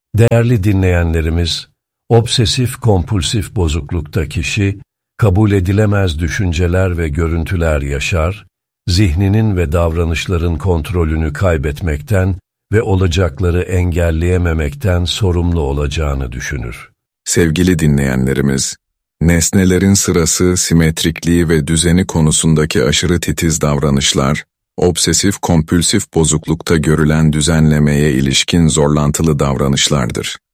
Değerli dinleyenlerimiz, obsesif-kompulsif bozuklukta kişi, kabul edilemez düşünceler ve görüntüler yaşar, zihninin ve davranışların kontrolünü kaybetmekten ve olacakları engelleyememekten sorumlu olacağını düşünür. Sevgili dinleyenlerimiz, nesnelerin sırası, simetrikliği ve düzeni konusundaki aşırı titiz davranışlar, obsesif-kompulsif bozuklukta görülen düzenlemeye ilişkin zorlantılı davranışlardır.